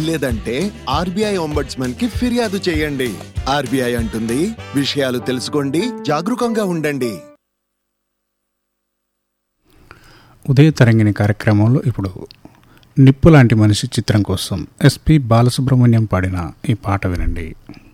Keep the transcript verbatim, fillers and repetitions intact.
లేదంటే RBI ombudsman కి ఫిర్యాదు చేయండి. ఆర్బీఐ అంటుంది, విషయాలు తెలుసుకోండి, జాగరూకంగా ఉండండి. ఉదయ తరంగిణి కార్యక్రమంలో ఇప్పుడు నిప్పు లాంటి మనిషి చిత్రం కోసం ఎస్పి బాలసుబ్రహ్మణ్యం పాడిన ఈ పాట వినండి.